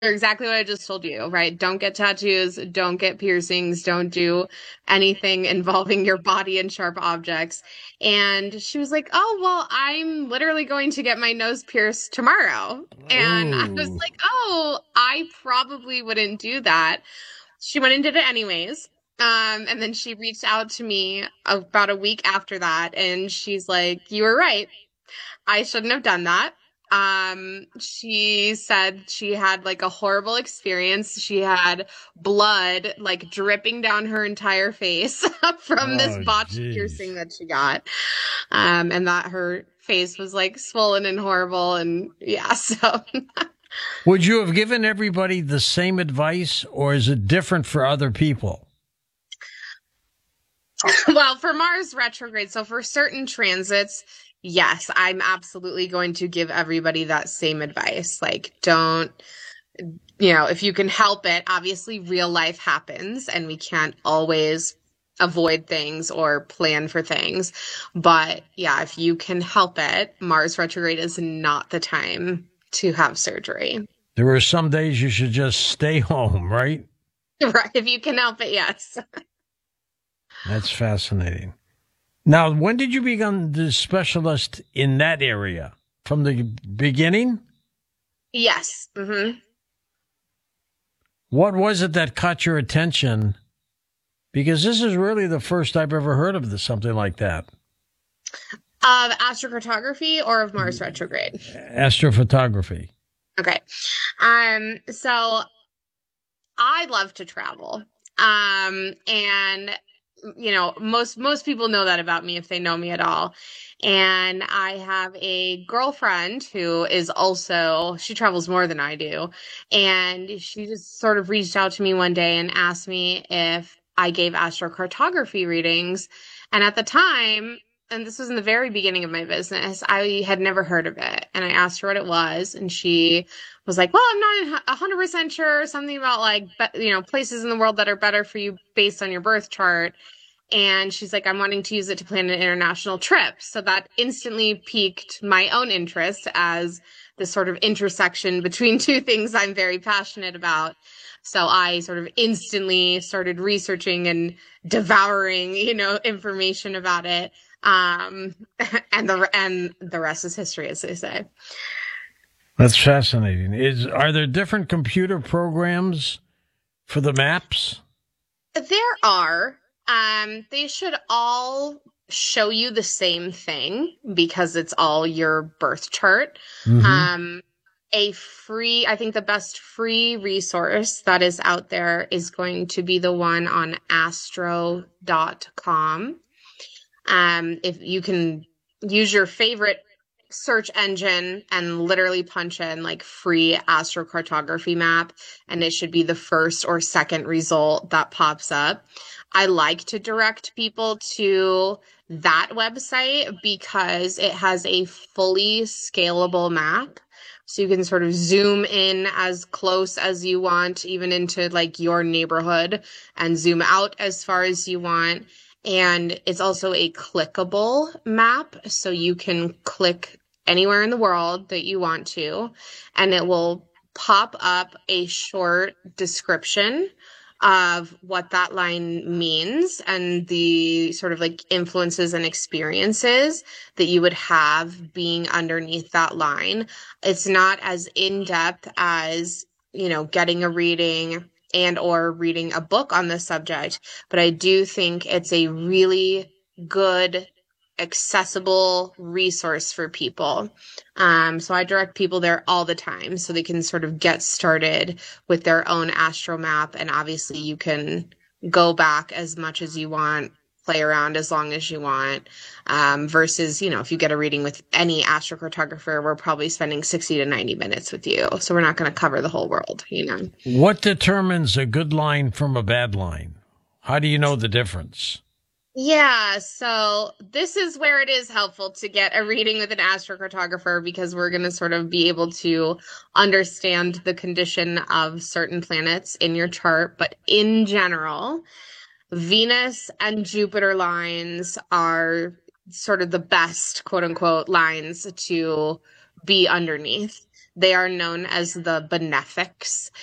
exactly what I just told you, right? Don't get tattoos, don't get piercings, don't do anything involving your body and sharp objects. And she was like, "Oh, well, I'm literally going to get my nose pierced tomorrow." And I was Ooh. like, "Oh, I probably wouldn't do that." She went and did it anyways. And then she reached out to me about a week after that, and she's like, "You were right. I shouldn't have done that." She said she had like a horrible experience. She had blood like dripping down her entire face from this Oh, botched piercing jeez. that she got. And that her face was like swollen and horrible. And yeah, so Would you have given everybody the same advice, or is it different for other people? well, for Mars retrograde, so for certain transits, yes, I'm absolutely going to give everybody that same advice. Like, don't, if you can help it, obviously real life happens and we can't always avoid things or plan for things. But yeah, if you can help it, Mars retrograde is not the time to have surgery. There are some days you should just stay home, right? Right. If you can help it, yes. That's fascinating. Now, when did you become the specialist in that area? From the beginning? Yes. What was it that caught your attention? Because this is really the first I've ever heard of something like that. Of astrocartography or of Mars retrograde? Astrophotography. Okay. So I love to travel. And most people know that about me if they know me at all. And I have a girlfriend who is also, she travels more than I do. And she just sort of reached out to me one day and asked me if I gave astrocartography readings. And at the time, and this was in the very beginning of my business, I had never heard of it. And I asked her what it was, and she was like, "Well, I'm not 100% sure, something about like, places in the world that are better for you based on your birth chart." And she's like, "I'm wanting to use it to plan an international trip." So that instantly piqued my own interest as this sort of intersection between two things I'm very passionate about. So I sort of instantly started researching and devouring, information about it. Um, and the rest is history, as they say. That's fascinating. Are there different computer programs for the maps? There are. They should all show you the same thing because it's all your birth chart. Mm-hmm. Um, I think the best free resource that is out there is going to be the one on astro.com. If you can use your favorite search engine and literally punch in like free astrocartography map, and it should be the first or second result that pops up. I like to direct people to that website because it has a fully scalable map. So you can sort of zoom in as close as you want, even into like your neighborhood, and zoom out as far as you want. And it's also a clickable map. So you can click anywhere in the world that you want to, and it will pop up a short description of what that line means and the sort of like influences and experiences that you would have being underneath that line. It's not as in depth as, getting a reading and or reading a book on the subject, but I do think it's a really good accessible resource for people. So I direct people there all the time so they can sort of get started with their own astro map. And obviously you can go back as much as you want, play around as long as you want. Versus, if you get a reading with any astrocartographer, we're probably spending 60 to 90 minutes with you. So we're not going to cover the whole world. What determines a good line from a bad line? How do you know the difference? Yeah, so this is where it is helpful to get a reading with an astrocartographer because we're going to sort of be able to understand the condition of certain planets in your chart. But in general, Venus and Jupiter lines are sort of the best, quote unquote, lines to be underneath. They are known as the benefics.